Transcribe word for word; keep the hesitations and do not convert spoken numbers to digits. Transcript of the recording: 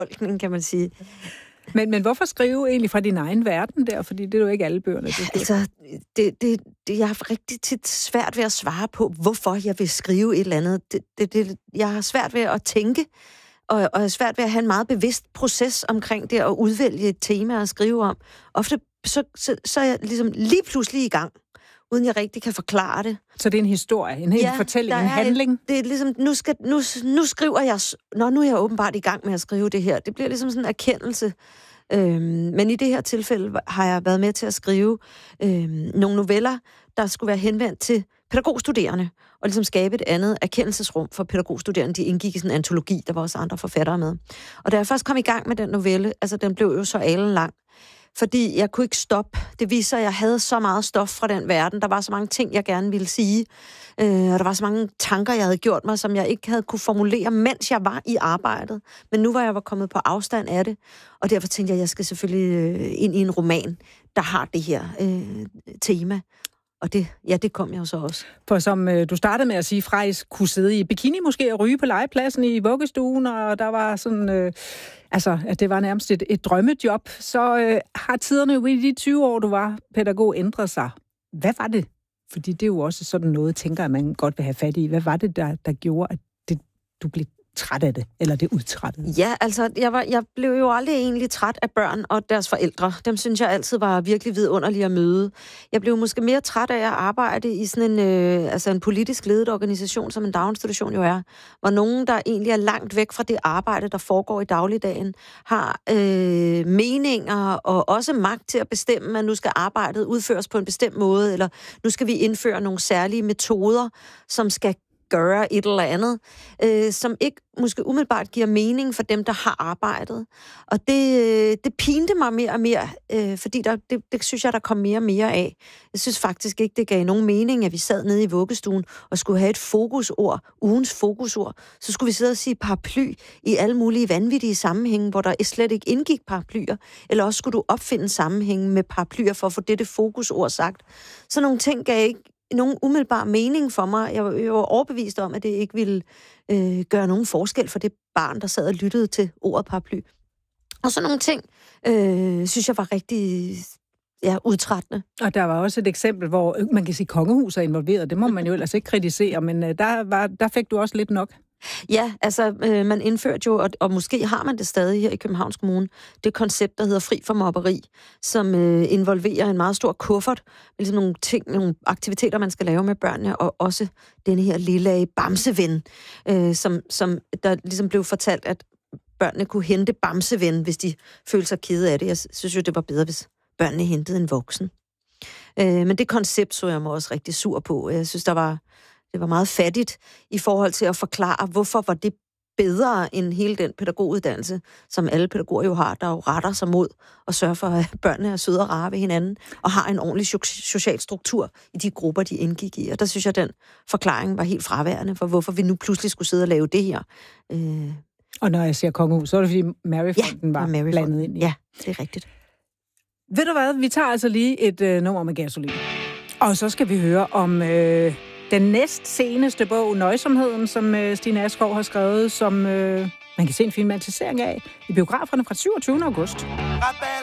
fortolkning, kan man sige. Men, men hvorfor skrive egentlig fra din egen verden der? Fordi det er jo ikke alle bøgerne. Ja, altså, det, det, det, jeg har rigtig tit svært ved at svare på, hvorfor jeg vil skrive et eller andet. Det, det, det, jeg har svært ved at tænke, og, og jeg har svært ved at have en meget bevidst proces omkring det, at udvælge et tema at skrive om. Ofte så, så, så er jeg ligesom lige pludselig i gang, uden jeg rigtig kan forklare det. Så det er en historie, en hel ja, fortælling, en handling? Et, det er ligesom, nu, skal, nu, nu skriver jeg, nå, nu er jeg åbenbart i gang med at skrive det her. Det bliver ligesom sådan en erkendelse. Øhm, men i det her tilfælde har jeg været med til at skrive øhm, nogle noveller, der skulle være henvendt til pædagogstuderende, og ligesom skabe et andet erkendelsesrum for pædagogstuderende. De indgik i sådan en antologi, der var også andre forfattere med. Og da jeg først kom i gang med den novelle, altså den blev jo så alenlang, fordi jeg kunne ikke stoppe. Det viser, at jeg havde så meget stof fra den verden. Der var så mange ting, jeg gerne ville sige. Øh, og der var så mange tanker, jeg havde gjort mig, som jeg ikke havde kunne formulere, mens jeg var i arbejdet. Men nu var jeg var kommet på afstand af det. Og derfor tænkte jeg, at jeg skal selvfølgelig øh, ind i en roman, der har det her øh, tema. Og det, ja, det kom jeg jo så også. For som øh, du startede med at sige, Frejs kunne sidde i bikini måske og ryge på legepladsen i vuggestuen, og der var sådan, øh, altså, at det var nærmest et, et drømmejob, så øh, har tiderne jo i de tyve år, du var pædagog, ændret sig. Hvad var det? Fordi det er jo også sådan noget, tænker at man godt vil have fat i. Hvad var det, der, der gjorde, at det, du blev træt af det, eller det udtrættede? Ja, altså, jeg, var, jeg blev jo aldrig egentlig træt af børn og deres forældre. Dem synes jeg altid var virkelig vidunderlige at møde. Jeg blev måske mere træt af at arbejde i sådan en, øh, altså en politisk ledet organisation, som en daginstitution jo er, hvor nogen, der egentlig er langt væk fra det arbejde, der foregår i dagligdagen, har øh, meninger og også magt til at bestemme, at nu skal arbejdet udføres på en bestemt måde, eller nu skal vi indføre nogle særlige metoder, som skal gøre et eller andet, øh, som ikke måske umiddelbart giver mening for dem, der har arbejdet. Og det, øh, det pinte mig mere og mere, øh, fordi der, det, det synes jeg, der kom mere og mere af. Jeg synes faktisk ikke, det gav nogen mening, at vi sad nede i vuggestuen og skulle have et fokusord, ugens fokusord. Så skulle vi sidde og sige paraply i alle mulige vanvittige sammenhænge, hvor der slet ikke indgik paraplyer, eller også skulle du opfinde sammenhænge med paraplyer for at få dette fokusord sagt. Så nogle ting gav ikke nogen umiddelbar mening for mig. Jeg var, jeg var overbevist om, at det ikke ville øh, gøre nogen forskel for det barn, der sad og lyttede til ordet paraply. Og så nogle ting, øh, synes jeg var rigtig ja, udtrættende. Og der var også et eksempel, hvor man kan sige, kongehus er involveret. Det må man jo ellers ikke kritisere, men øh, der, var, der fik du også lidt nok. Ja, altså øh, man indførte jo, og, og måske har man det stadig her i Københavns Kommune, det koncept, der hedder fri for mobberi, som øh, involverer en meget stor kuffert, med ligesom nogle ting, nogle aktiviteter, man skal lave med børnene, og også denne her lille bamseven, øh, som, som der ligesom blev fortalt, at børnene kunne hente bamseven, hvis de følte sig kede af det. Jeg synes jo, det var bedre, hvis børnene hentede en voksen. Øh, men det koncept så jeg mig også rigtig sur på. Jeg synes, der var Det var meget fattigt i forhold til at forklare, hvorfor var det bedre end hele den pædagoguddannelse, som alle pædagoger jo har, der jo retter sig mod og sørger for, at børnene er søde og rare ved hinanden, og har en ordentlig social struktur i de grupper, de indgik i. Og der synes jeg, at den forklaring var helt fraværende, for hvorfor vi nu pludselig skulle sidde og lave det her. Øh... Og når jeg siger kongehus, så er det fordi Maryfonden ja, var Mary blandet ind i. Ja, det er rigtigt. Ved du hvad, vi tager altså lige et øh, nummer med gasolin. Og så skal vi høre om Øh... den næst seneste bog, Nøjsomheden, som øh, Stine Askov har skrevet, som øh, man kan se en filmatisering af i biograferne fra syvogtyvende august.